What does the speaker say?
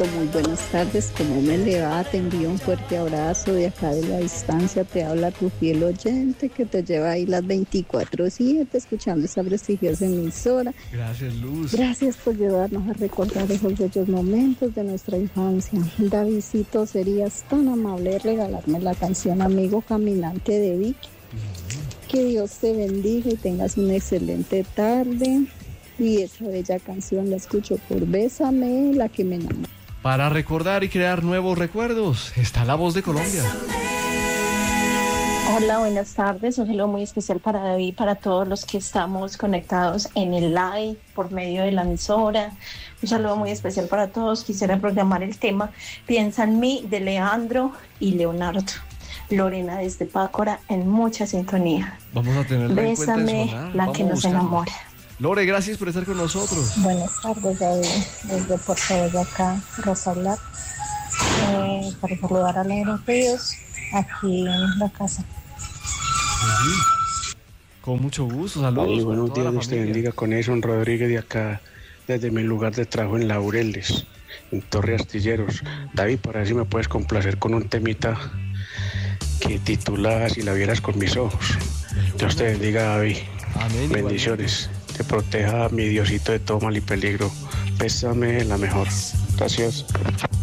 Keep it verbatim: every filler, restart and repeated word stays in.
Davito, muy buenas tardes. ¿Cómo me le va? Te envío un fuerte abrazo de acá de la distancia. Te habla tu fiel oyente que te lleva ahí las veinticuatro siete escuchando esa prestigiosa emisora. Gracias, Luz. Gracias por llevarnos a recordar esos bellos momentos de nuestra infancia. Davidcito, serías tan amable de regalarme la canción Amigo Caminante de Vicky. Que Dios te bendiga y tengas una excelente tarde. Y esa bella canción la escucho por Bésame, la que me enamora. Para recordar y crear nuevos recuerdos, está La Voz de Colombia. Hola, buenas tardes. Un saludo muy especial para David y para todos los que estamos conectados en el live por medio de la emisora. Un saludo muy especial para todos. Quisiera programar el tema Piensa en mí de Leandro y Leonardo. Lorena desde Pácora en mucha sintonía. Vamos a tener la Bésame, la Vamos que nos enamora. Lore, gracias por estar con nosotros. Buenas tardes, David, desde Puerto Boyacá, Rosa Blanc, eh, para saludar a los Ríos, aquí en la casa. Sí, con mucho gusto, saludos. Ay, buenos días, Dios te bendiga, con Edson Rodríguez de acá, desde mi lugar de trabajo en Laureles, en Torre Astilleros. David, para ver si me puedes complacer con un temita que titula Si la vieras con mis ojos. Dios te bendiga, David. Amén. Bendiciones. Te proteja mi Diosito de todo mal y peligro. Bésame la mejor. Gracias.